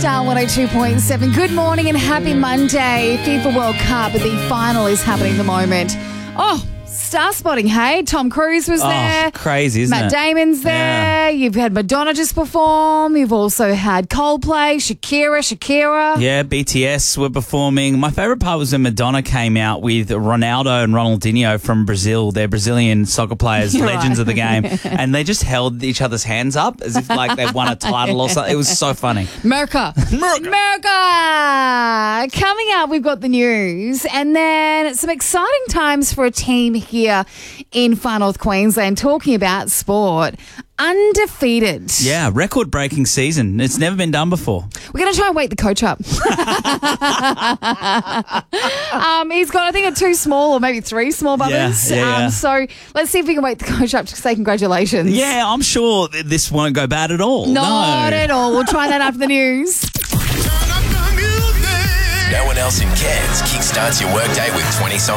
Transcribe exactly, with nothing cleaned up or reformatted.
Star one oh two point seven. Good morning and happy Monday. FIFA World Cup, the final is happening at the moment. Oh, star spotting, hey? Tom Cruise was there. Oh, crazy, isn't Matt it? Damon's there. Yeah. You've had Madonna just perform. You've also had Coldplay, Shakira, Shakira. Yeah, B T S were performing. My favourite part was when Madonna came out with Ronaldo and Ronaldinho from Brazil. They're Brazilian soccer players, You're legends right. of the game. And they just held each other's hands up as if like they'd won a title or something. It was so funny. America. America. America. Coming up, we've got the news and then some exciting times for a team here in Far North Queensland talking about sport. Undefeated. Yeah, record-breaking season. It's never been done before. We're going to try and wake the coach up. um, he's got, I think, a two small or maybe three small brothers. Yeah, yeah, yeah. Um, so let's see if we can wake the coach up to say congratulations. Yeah, I'm sure th- this won't go bad at all. Not no. at all. We'll try that after the news. No one else in Cairns kickstarts your workday with twenty songs.